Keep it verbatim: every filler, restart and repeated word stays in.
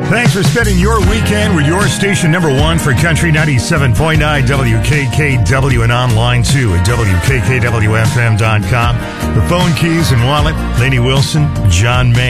Thanks for spending your weekend with your station number one for Country ninety-seven point nine W K K W and online too at W K K W F M dot com. The phone keys and wallet, Lainey Wilson, John May.